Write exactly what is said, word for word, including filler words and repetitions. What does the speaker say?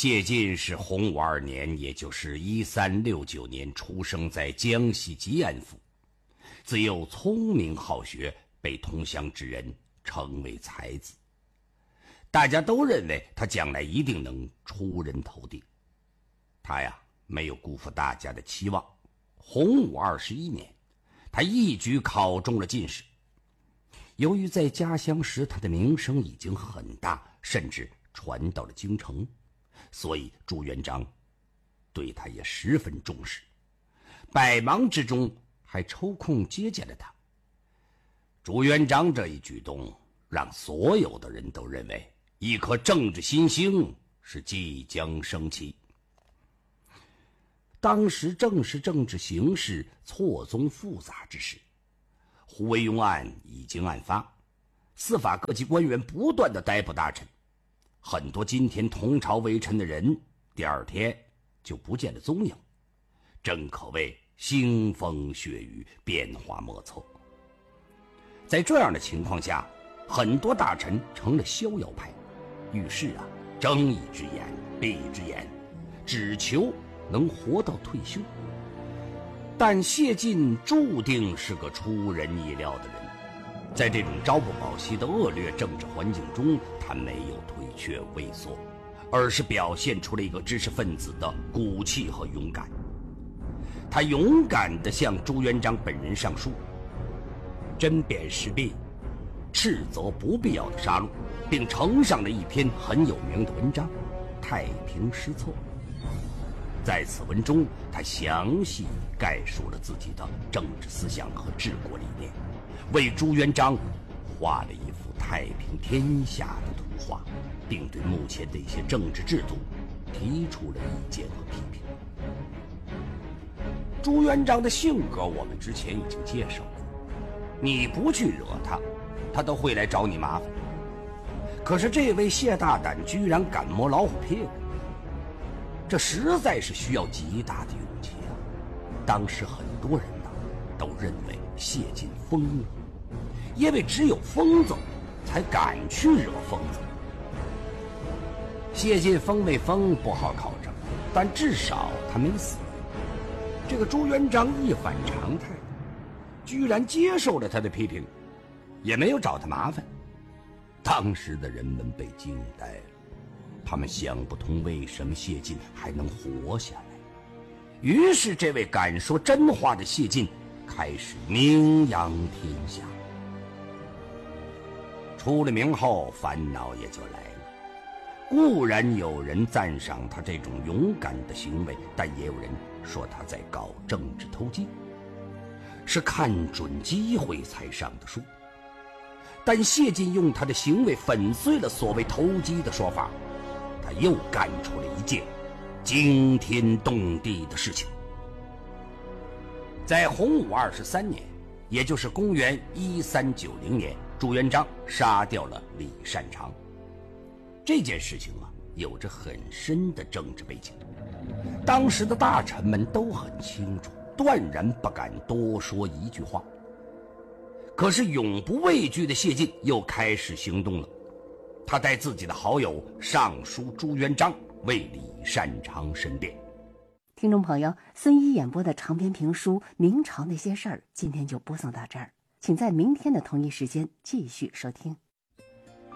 谢晋是洪武二年，也就是一三六九年出生在江西吉安府，自幼聪明好学，被同乡之人称为才子。大家都认为他将来一定能出人头地。他呀，没有辜负大家的期望。洪武二十一年，他一举考中了进士。由于在家乡时他的名声已经很大，甚至传到了京城，所以朱元璋对他也十分重视，百忙之中还抽空接见了他。朱元璋这一举动让所有的人都认为一颗政治新星是即将升起。当时正是政治形势错综复杂之时，胡惟庸案已经案发，司法各级官员不断的逮捕大臣，很多今天同朝为臣的人第二天就不见了踪影，真可谓腥风血雨，变化莫测。在这样的情况下，很多大臣成了逍遥派，遇事啊睁一只眼闭一只眼，只求能活到退休。但谢晋注定是个出人意料的人，在这种朝不保夕的恶劣政治环境中，他没有退却畏缩，而是表现出了一个知识分子的骨气和勇敢。他勇敢地向朱元璋本人上书，针砭时弊，斥责不必要的杀戮，并呈上了一篇很有名的文章《太平诗策》。在此文中，他详细概述了自己的政治思想和治国理念，为朱元璋画了一幅太平天下的图画，并对目前的一些政治制度提出了意见和批评。朱元璋的性格我们之前已经介绍过，你不去惹他，他都会来找你麻烦。可是这位谢大胆居然敢摸老虎屁股，这实在是需要极大的勇气啊！当时很多人呢都认为谢晋疯了，因为只有疯子才敢去惹疯子。谢晋疯没疯不好考证，但至少他没死。这个朱元璋一反常态，居然接受了他的批评，也没有找他麻烦。当时的人们被惊呆了，他们想不通为什么谢晋还能活下来。于是这位敢说真话的谢晋开始名扬天下。出了名后，烦恼也就来了。固然有人赞赏他这种勇敢的行为，但也有人说他在搞政治投机，是看准机会才上的书。但谢晋用他的行为粉碎了所谓投机的说法，他又干出了一件惊天动地的事情。在洪武二十三年，也就是公元一三九零年，朱元璋杀掉了李善长。这件事情啊，有着很深的政治背景，当时的大臣们都很清楚，断然不敢多说一句话。可是永不畏惧的谢晋又开始行动了，他带自己的好友上书朱元璋，为李善长申辩。 听众朋友，孙一演播的长篇评书《明朝那些事儿》今天就播送到这儿，请在明天的同一时间继续收听。